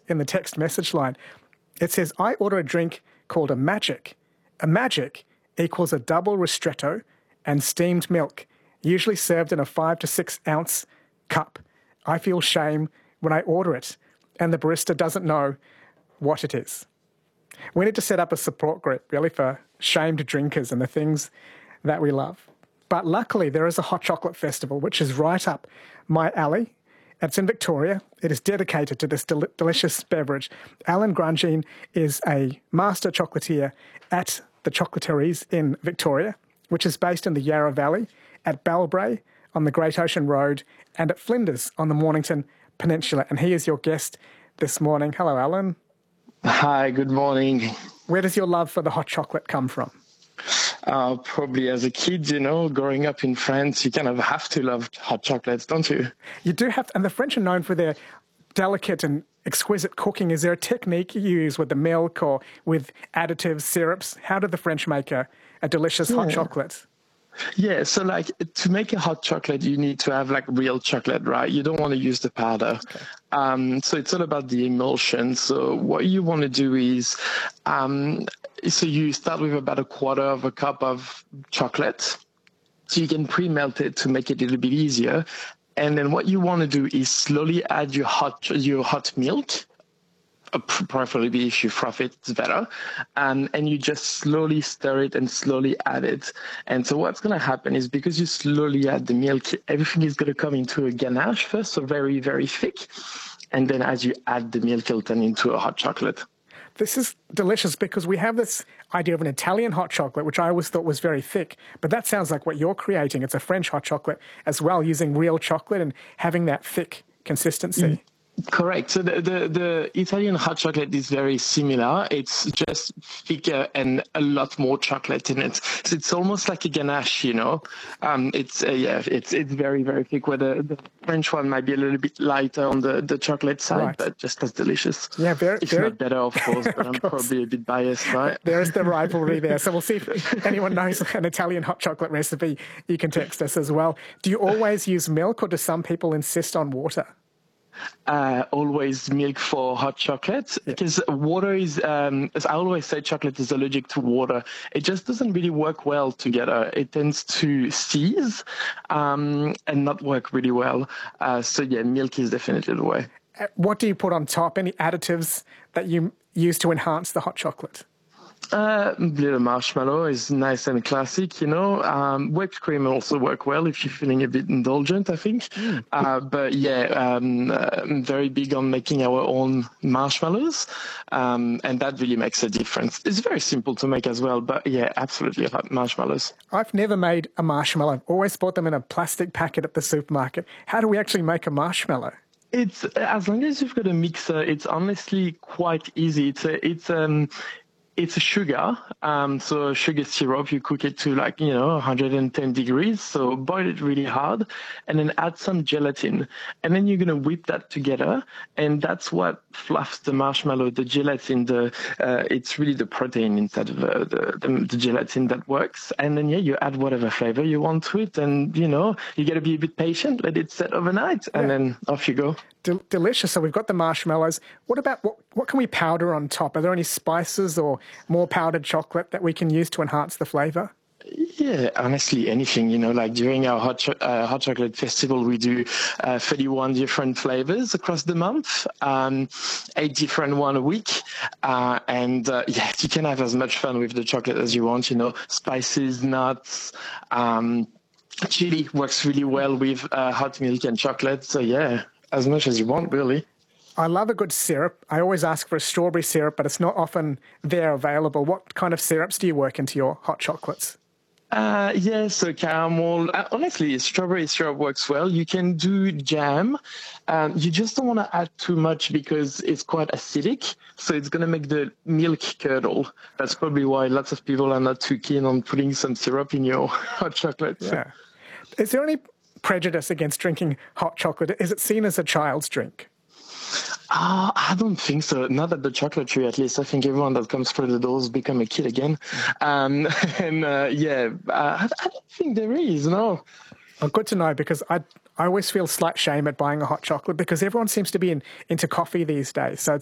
in the text message line. It says, I order a drink called a Magic. A Magic equals a double ristretto and steamed milk, usually served in a 5 to 6 ounce cup. I feel shame when I order it, and the barista doesn't know what it is. We need to set up a support group, really, for shamed drinkers and the things that we love. But luckily, there is a hot chocolate festival, which is right up my alley. It's in Victoria. It is dedicated to this delicious beverage. Alan Grungin is a master chocolatier at the Chocolateries in Victoria, which is based in the Yarra Valley, at Bellbrae on the Great Ocean Road, and at Flinders on the Mornington Peninsula. And he is your guest this morning. Hello, Alan. Hi, good morning. Where does your love for the hot chocolate come from? Probably as a kid, growing up in France, you kind of have to love hot chocolates, don't you? You do have to, and the French are known for their delicate and exquisite cooking. Is there a technique you use with the milk or with additives, syrups? How do the French make a delicious hot chocolate? Yeah, so to make a hot chocolate, you need to have real chocolate, right? You don't want to use the powder. Okay. So it's all about the emulsion. So what you want to do is, so you start with about 1/4 cup of chocolate. So you can pre-melt it to make it a little bit easier. And then what you want to do is slowly add your hot milk. Preferably if you froth it, it's better. And you just slowly stir it and slowly add it. And so what's going to happen is because you slowly add the milk, everything is going to come into a ganache first, so very, very thick. And then as you add the milk, it'll turn into a hot chocolate. This is delicious because we have this idea of an Italian hot chocolate, which I always thought was very thick. But that sounds like what you're creating. It's a French hot chocolate as well, using real chocolate and having that thick consistency. Correct. So the Italian hot chocolate is very similar. It's just thicker and a lot more chocolate in it. So it's almost like a ganache, It's very, very thick, where the French one might be a little bit lighter on the chocolate side, right, but just as delicious. Yeah, if not better, of course, but I'm probably a bit biased, right? There is the rivalry there. So we'll see if anyone knows an Italian hot chocolate recipe. You can text us as well. Do you always use milk, or do some people insist on water? Always milk for hot chocolate, because water is, as I always say, chocolate is allergic to water. It just doesn't really work well together. It tends to seize and not work really well. So yeah, milk is definitely the way. What do you put on top? Any additives that you use to enhance the hot chocolate? Little marshmallow is nice and classic, Whipped cream also work well if you're feeling a bit indulgent, I think. But yeah, I'm very big on making our own marshmallows, and that really makes a difference. It's very simple to make as well, but yeah, absolutely marshmallows. I've never made a marshmallow. I've always bought them in a plastic packet at the supermarket. How do we actually make a marshmallow? It's, as long as you've got a mixer, it's honestly quite easy. It's a sugar, so sugar syrup. You cook it to 110 degrees. So boil it really hard, and then add some gelatin, and then you're gonna whip that together, and that's what fluffs the marshmallow. The gelatin, it's really the protein inside of the gelatin that works. And then you add whatever flavor you want to it, and you gotta be a bit patient. Let it set overnight, and then off you go. Delicious. So we've got the marshmallows. What about what can we powder on top? Are there any spices or more powdered chocolate that we can use to enhance the flavor? Yeah, honestly, anything, during our hot chocolate festival, we do 31 different flavors across the month, 8 different one a week. And you can have as much fun with the chocolate as you want, spices, nuts, chili works really well with hot milk and chocolate. So yeah, as much as you want, really. I love a good syrup. I always ask for a strawberry syrup, but it's not often there available. What kind of syrups do you work into your hot chocolates? So caramel. Honestly, strawberry syrup works well. You can do jam. You just don't want to add too much because it's quite acidic. So it's going to make the milk curdle. That's probably why lots of people are not too keen on putting some syrup in your hot chocolate. Yeah. Is there any prejudice against drinking hot chocolate? Is it seen as a child's drink? I don't think so. Not at the chocolate at least. I think everyone that comes through the doors become a kid again. I don't think there is, no. Well, good to know, because I always feel slight shame at buying a hot chocolate because everyone seems to be into coffee these days. So